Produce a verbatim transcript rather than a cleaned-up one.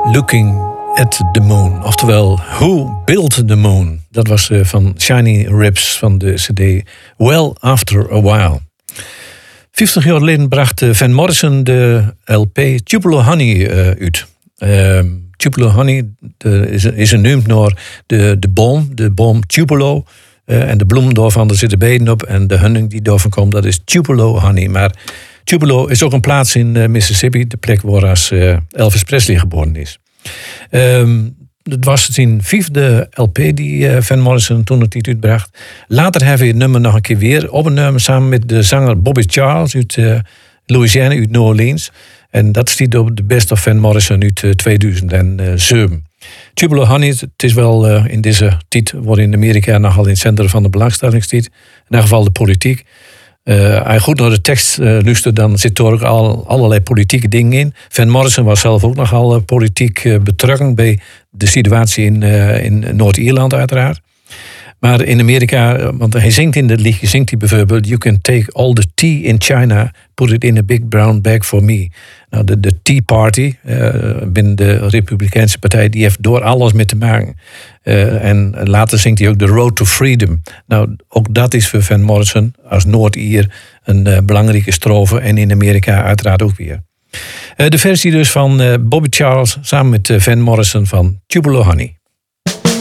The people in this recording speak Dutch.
Looking at the Moon. Oftewel, Who Built the Moon? Dat was uh, van Shiny Ribs van de cd Well After a While. vijftig jaar geleden bracht uh, Van Morrison de L P Tupelo Honey uh, uit. Uh, Tupelo Honey de, is, is genoemd naar de, de boom, de boom Tupelo. Uh, en de bloem daarvan, daar zitten beden op. En de honning die daarvan komt, dat is Tupelo Honey. Maar Tupelo is ook een plaats in uh, Mississippi, de plek waar als, uh, Elvis Presley geboren is. Um, het was zijn vijfde L P die uh, Van Morrison toen het niet uitbracht. Later hebben we het nummer nog een keer weer opgenomen samen met de zanger Bobby Charles uit uh, Louisiana, uit New Orleans. En dat staat op de Best of Van Morrison uit uh, tweeduizend zeven. Tupelo Honey, het is wel uh, in deze tijd waar in Amerika nogal in het centrum van de belangstelling staat. In ieder geval de politiek. Uh, als je goed naar de tekst uh, luistert, dan zit er ook al allerlei politieke dingen in. Van Morrison was zelf ook nogal uh, politiek uh, betrokken bij de situatie in, uh, in Noord-Ierland uiteraard. Maar in Amerika, want hij zingt in het liedje, zingt hij bijvoorbeeld: You can take all the tea in China, put it in a big brown bag for me. Nou, de, de Tea Party, uh, binnen de Republikeinse partij, die heeft door alles mee te maken. Uh, en later zingt hij ook The Road to Freedom. Nou, ook dat is voor Van Morrison als Noord-Ier een uh, belangrijke strofe. En in Amerika uiteraard ook weer. Uh, de versie dus van uh, Bobby Charles samen met uh, Van Morrison van Tupelo Honey.